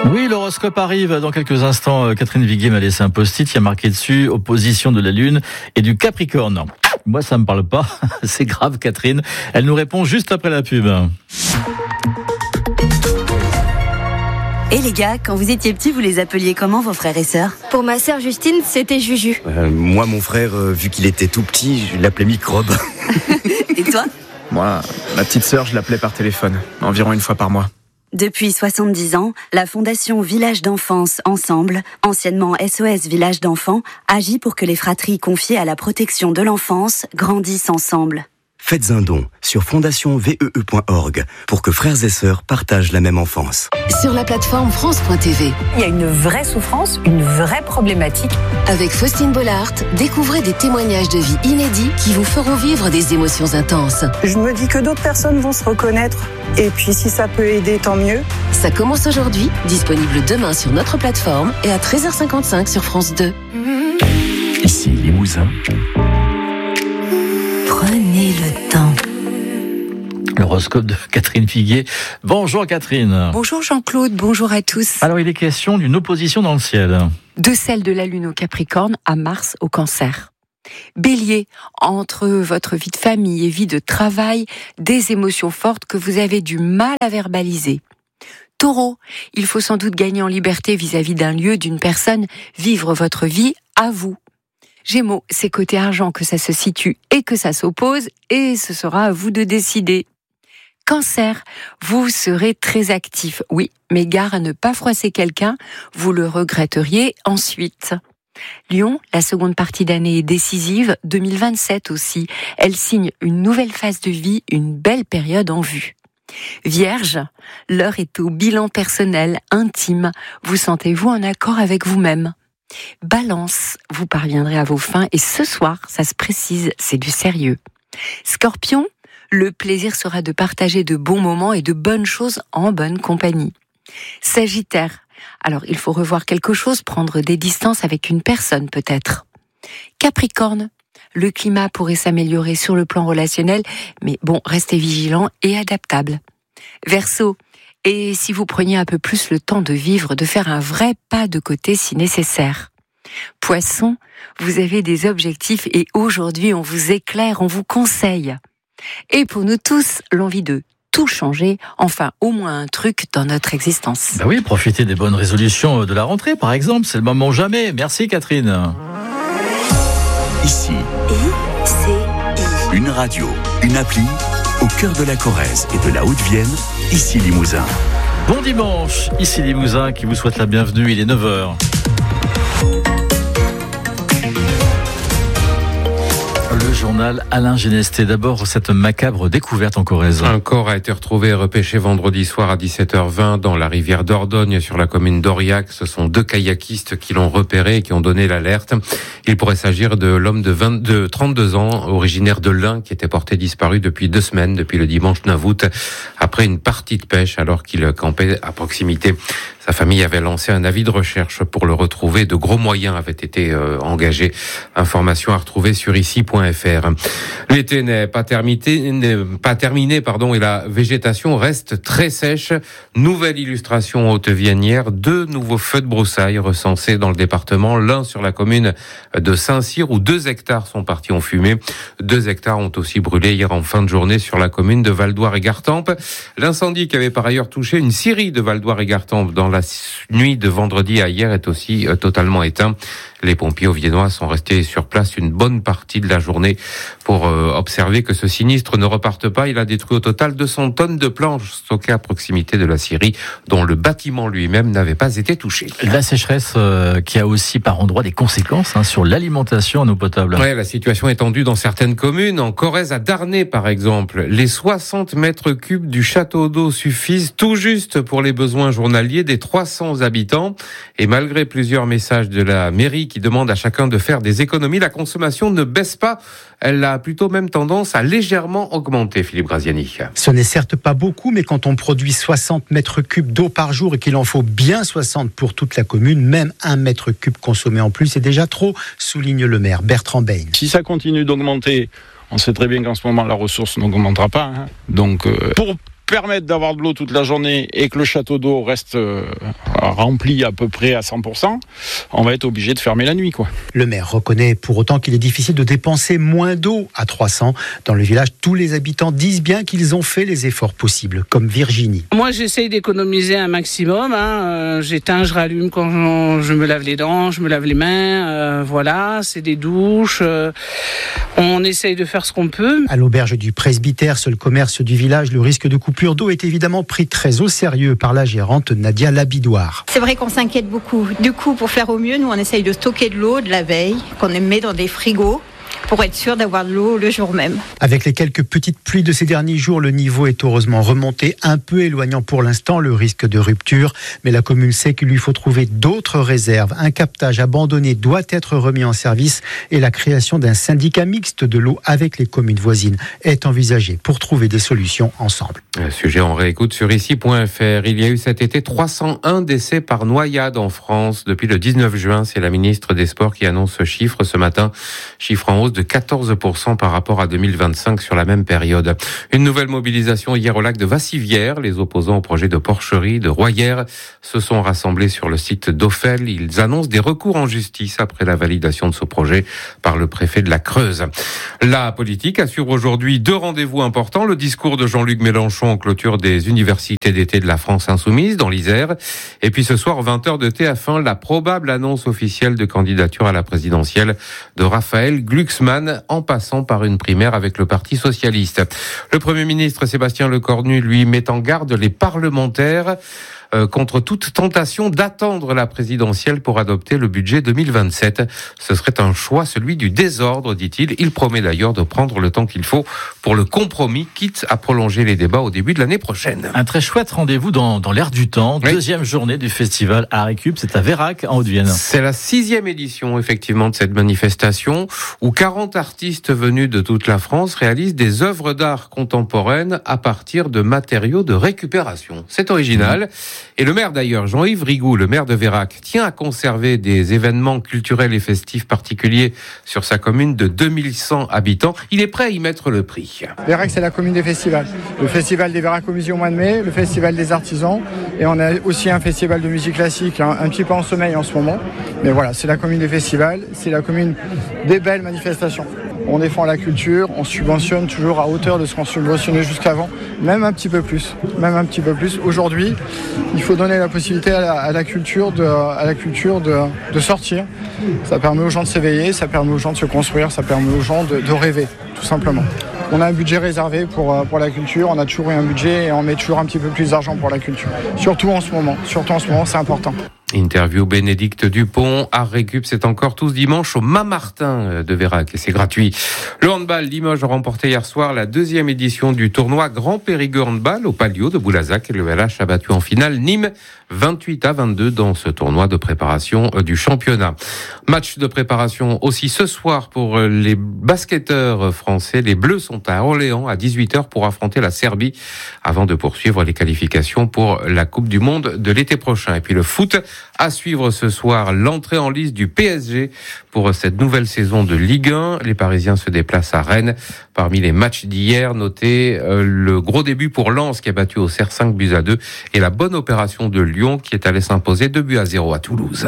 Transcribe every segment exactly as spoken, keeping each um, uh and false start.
Oui, l'horoscope arrive dans quelques instants. Catherine Viguier m'a laissé un post-it, il y a marqué dessus opposition de la Lune et du Capricorne. Moi, ça me parle pas. C'est grave, Catherine. Elle nous répond juste après la pub. Et les gars, quand vous étiez petits, vous les appeliez comment vos frères et sœurs ? Pour ma sœur Justine, c'était Juju. Euh, moi, mon frère, euh, vu qu'il était tout petit, je l'appelais Microbe. Et toi ? Moi, ma petite sœur, je l'appelais par téléphone, environ une fois par mois. Depuis soixante-dix ans, la Fondation Village d'Enfance Ensemble, anciennement S O S Village d'Enfants, agit pour que les fratries confiées à la protection de l'enfance grandissent ensemble. Faites un don sur fondation v e e point org pour que frères et sœurs partagent la même enfance. Sur la plateforme France point t v. Il y a une vraie souffrance, une vraie problématique. Avec Faustine Bollard, découvrez des témoignages de vie inédits qui vous feront vivre des émotions intenses. Je me dis que d'autres personnes vont se reconnaître. Et puis si ça peut aider, tant mieux. Ça commence aujourd'hui, disponible demain sur notre plateforme et à treize heures cinquante-cinq sur France deux. Ici Limousin. Prenez le temps. L'horoscope de Catherine Viguier. Bonjour Catherine. Bonjour Jean-Claude, bonjour à tous. Alors il est question d'une opposition dans le ciel. De celle de la Lune au Capricorne à Mars au Cancer. Bélier, entre votre vie de famille et vie de travail, des émotions fortes que vous avez du mal à verbaliser. Taureau, il faut sans doute gagner en liberté vis-à-vis d'un lieu, d'une personne, vivre votre vie à vous. Gémeaux, c'est côté argent que ça se situe et que ça s'oppose, et ce sera à vous de décider. Cancer, vous serez très actif, oui, mais gare à ne pas froisser quelqu'un, vous le regretteriez ensuite. Lion, la seconde partie d'année est décisive, deux mille vingt-sept aussi. Elle signe une nouvelle phase de vie, une belle période en vue. Vierge, l'heure est au bilan personnel, intime. Vous sentez-vous en accord avec vous-même ? Balance, vous parviendrez à vos fins et ce soir, ça se précise, c'est du sérieux. Scorpion, le plaisir sera de partager de bons moments et de bonnes choses en bonne compagnie. Sagittaire, alors il faut revoir quelque chose, prendre des distances avec une personne peut-être. Capricorne, le climat pourrait s'améliorer sur le plan relationnel, mais bon, restez vigilant et adaptable. Verseau, et si vous preniez un peu plus le temps de vivre, de faire un vrai pas de côté si nécessaire. Poisson, vous avez des objectifs et aujourd'hui on vous éclaire, on vous conseille. Et pour nous tous, l'envie de tout changer, enfin au moins un truc dans notre existence. Ben oui, profitez des bonnes résolutions de la rentrée par exemple, c'est le moment ou jamais. Merci Catherine. Ici, I C I. une radio, une appli, au cœur de la Corrèze et de la Haute-Vienne, ici Limousin. Bon dimanche, ici Limousin qui vous souhaite la bienvenue, il est neuf heures. Le journal Alain Genesté. D'abord, cette macabre découverte en Corrèze. Un corps a été retrouvé et repêché vendredi soir à dix-sept heures vingt dans la rivière d'Ordogne sur la commune d'Aurillac. Ce sont deux kayakistes qui l'ont repéré et qui ont donné l'alerte. Il pourrait s'agir de l'homme de, vingt, de trente-deux ans, originaire de l'Ain, qui était porté disparu depuis deux semaines, depuis le dimanche neuf août, après une partie de pêche alors qu'il campait à proximité. Sa famille avait lancé un avis de recherche pour le retrouver. De gros moyens avaient été euh, engagés. Information à retrouver sur ici point f r. L'été n'est pas terminé, n'est pas terminé, pardon, et la végétation reste très sèche. Nouvelle illustration haute-vienière. Deux nouveaux feux de broussailles recensés dans le département. L'un sur la commune de Saint-Cyr où deux hectares sont partis en fumée. Deux hectares ont aussi brûlé hier en fin de journée sur la commune de Valdoire et Gartempe. L'incendie qui avait par ailleurs touché une scierie de Valdoire et Gartempe dans la nuit de vendredi à hier est aussi euh, totalement éteint. Les pompiers auviennois sont restés sur place une bonne partie de la journée pour euh, observer que ce sinistre ne reparte pas. Il a détruit au total deux cents tonnes de planches stockées à proximité de la scierie, dont le bâtiment lui-même n'avait pas été touché. La sécheresse euh, qui a aussi par endroits des conséquences hein, sur l'alimentation en eau potable. Ouais, la situation est tendue dans certaines communes. En Corrèze, à Darney par exemple, les soixante mètres cubes du château d'eau suffisent tout juste pour les besoins journaliers des trois cents habitants. Et malgré plusieurs messages de la mairie qui demandent à chacun de faire des économies, la consommation ne baisse pas. Elle a plutôt même tendance à légèrement augmenter, Philippe Graziani. Ce n'est certes pas beaucoup, mais quand on produit soixante mètres cubes d'eau par jour et qu'il en faut bien soixante pour toute la commune, même un mètre cube consommé en plus est déjà trop, souligne le maire Bertrand Bain. Si ça continue d'augmenter, on sait très bien qu'en ce moment la ressource n'augmentera pas. Hein. Donc euh, pour permettre d'avoir de l'eau toute la journée et que le château d'eau reste euh, rempli à peu près à cent pour cent, on va être obligé de fermer la nuit, quoi. Le maire reconnaît pour autant qu'il est difficile de dépenser moins d'eau à trois cents. Dans le village, tous les habitants disent bien qu'ils ont fait les efforts possibles, comme Virginie. Moi, j'essaye d'économiser un maximum. Hein. Euh, j'éteins, je rallume quand je me lave les dents, je me lave les mains. Euh, voilà, c'est des douches. Euh, on essaye de faire ce qu'on peut. À l'auberge du presbytère, seul commerce du village, le risque de coupure d'eau est évidemment pris très au sérieux par la gérante Nadia Labidoire. C'est vrai qu'on s'inquiète beaucoup. Du coup, pour faire au mieux, nous on essaye de stocker de l'eau de la veille, qu'on met dans des frigos, pour être sûr d'avoir de l'eau le jour même. Avec les quelques petites pluies de ces derniers jours, le niveau est heureusement remonté, un peu éloignant pour l'instant le risque de rupture. Mais la commune sait qu'il lui faut trouver d'autres réserves. Un captage abandonné doit être remis en service et la création d'un syndicat mixte de l'eau avec les communes voisines est envisagée pour trouver des solutions ensemble. Le sujet en réécoute sur ici point f r. Il y a eu cet été trois cent un décès par noyade en France depuis le dix-neuf juin. C'est la ministre des Sports qui annonce ce chiffre ce matin. Chiffre en hausse de quatorze pour cent par rapport à deux mille vingt-cinq sur la même période. Une nouvelle mobilisation hier au lac de Vassivière. Les opposants au projet de porcherie de Royères se sont rassemblés sur le site d'Ophel. Ils annoncent des recours en justice après la validation de ce projet par le préfet de la Creuse. La politique assure aujourd'hui deux rendez-vous importants. Le discours de Jean-Luc Mélenchon en clôture des universités d'été de la France insoumise dans l'Isère. Et puis ce soir, vingt heures de T F un, la probable annonce officielle de candidature à la présidentielle de Raphaël Glucksmann, en passant par une primaire avec le Parti socialiste. Le Premier ministre Sébastien Lecornu, lui, met en garde les parlementaires euh, contre toute tentation d'attendre la présidentielle pour adopter le budget deux mille vingt-sept. Ce serait un choix, celui du désordre, dit-il. Il promet d'ailleurs de prendre le temps qu'il faut pour le compromis, quitte à prolonger les débats au début de l'année prochaine. Un très chouette rendez-vous dans, dans l'air du temps. Oui. Deuxième journée du festival Art et Cube, c'est à Vérac, en Haute-Vienne. C'est la sixième édition, effectivement, de cette manifestation où quarante artistes venus de toute la France réalisent des œuvres d'art contemporaines à partir de matériaux de récupération. C'est original. Mmh. Et le maire d'ailleurs, Jean-Yves Rigoux, le maire de Vérac, tient à conserver des événements culturels et festifs particuliers sur sa commune de deux mille cent habitants. Il est prêt à y mettre le prix. Vérac, c'est la commune des festivals. Le festival des Vérac-Musiques au mois de mai, le festival des artisans, et on a aussi un festival de musique classique, un, un petit peu en sommeil en ce moment. Mais voilà, c'est la commune des festivals, c'est la commune des belles manifestations. On défend la culture, on subventionne toujours à hauteur de ce qu'on subventionnait jusqu'avant, même un petit peu plus, même un petit peu plus. Aujourd'hui, il faut donner la possibilité à la, à la culture, de, à la culture de, de sortir. Ça permet aux gens de s'éveiller, ça permet aux gens de se construire, ça permet aux gens de, de rêver, tout simplement. On a un budget réservé pour, pour la culture, on a toujours eu un budget et on met toujours un petit peu plus d'argent pour la culture. Surtout en ce moment, surtout en ce moment, c'est important. Interview Bénédicte Dupont. Art Récup, c'est encore tous dimanche au Mât-Martin de Vérac et c'est gratuit. Le handball, Limoges a remporté hier soir la deuxième édition du tournoi Grand Périgueux Handball au Palio de Boulazac et le L H a battu en finale Nîmes vingt-huit à vingt-deux dans ce tournoi de préparation du championnat. Match de préparation aussi ce soir pour les basketteurs français. Les Bleus sont à Orléans à dix-huit heures pour affronter la Serbie avant de poursuivre les qualifications pour la Coupe du Monde de l'été prochain. Et puis le foot, à suivre ce soir, l'entrée en lice du P S G pour cette nouvelle saison de Ligue un. Les Parisiens se déplacent à Rennes. Parmi les matchs d'hier, notez euh, le gros début pour Lens qui a battu au Cerf cinq buts à deux et la bonne opération de Lyon qui est allé s'imposer deux buts à zéro à Toulouse.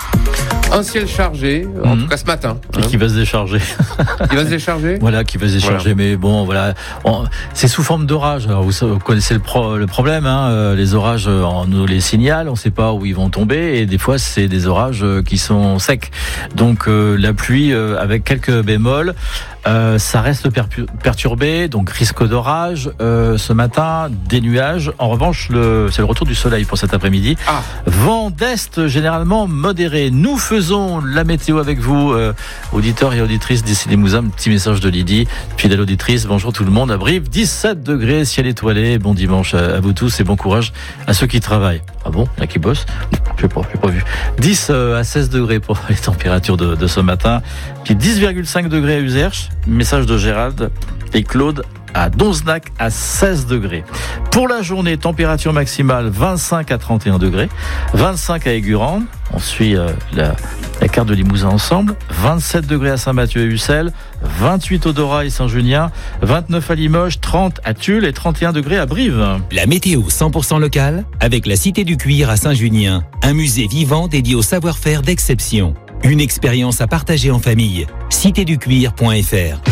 Un ciel chargé, en mmh. tout cas ce matin. Et hein. qui va se décharger. Qui va se décharger Voilà, qui va se décharger. Voilà. Mais bon, voilà. On, c'est sous forme d'orage. Alors, vous, vous connaissez le, pro, le problème. Hein. Les orages, on nous les signale. On ne sait pas où ils vont tomber. Et des fois, c'est des orages qui sont secs. Donc, euh, la pluie euh, avec quelques bémols. Euh, ça reste perturbé, donc risque d'orage. Euh, ce matin, des nuages. En revanche, le, c'est le retour du soleil pour cet après-midi. Ah. Vent d'est généralement modéré. Nous faisons la météo avec vous, euh, auditeurs et auditrices d'ici les Mousins. Petit message de Lydie, fidèle auditrice. Bonjour tout le monde. À Brive, dix-sept degrés, ciel étoilé. Bon dimanche à, à vous tous et bon courage à ceux qui travaillent. Ah bon, il y en a qui bossent? Je n'ai pas, pas vu. dix à seize degrés pour les températures de, de ce matin. Puis dix virgule cinq degrés à Uzerche. Message de Gérald et Claude à Donzenac à seize degrés. Pour la journée, température maximale vingt-cinq à trente et un degrés, vingt-cinq à Aigurande, on suit euh, la, la carte de Limousin ensemble, vingt-sept degrés à Saint-Mathieu et Ussel, vingt-huit au Dorat et Saint-Junien, vingt-neuf à Limoges, trente à Tulle et trente et un degrés à Brive. La météo cent pour cent locale avec la Cité du Cuir à Saint-Junien, un musée vivant dédié au savoir-faire d'exception. Une expérience à partager en famille. cité du cuir point f r.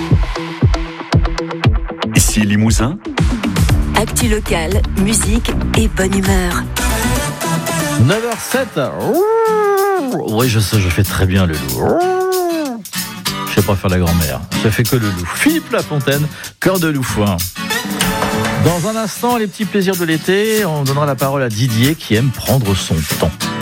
Ici Limousin. Actu locale, musique et bonne humeur. neuf heures sept. Oui, je sais, je fais très bien le loup. Je sais pas faire la grand-mère. Je fais que le loup. Philippe Lafontaine, Cœur de Loufoin. Dans un instant, les petits plaisirs de l'été, on donnera la parole à Didier qui aime prendre son temps.